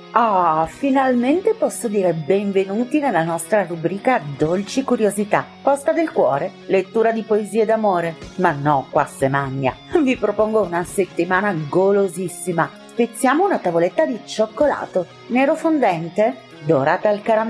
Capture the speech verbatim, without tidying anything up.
Ah, finalmente posso dire benvenuti nella nostra rubrica Dolci Curiosità, posta del cuore, lettura di poesie d'amore. Ma no, qua se magna. Vi propongo una settimana golosissima. Spezziamo una tavoletta di cioccolato, nero fondente, dorata al caramello